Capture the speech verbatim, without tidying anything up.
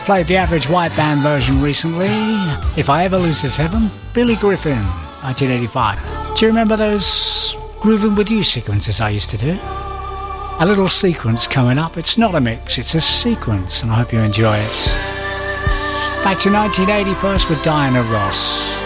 Played the Average White Band version recently. If I Ever Lose This Heaven, Billy Griffin, nineteen eighty-five. Do you remember those Grooving With You sequences I used to do? A little sequence coming up. It's not a mix, it's a sequence, and I hope you enjoy it. Back to nineteen eighty first with Diana Ross.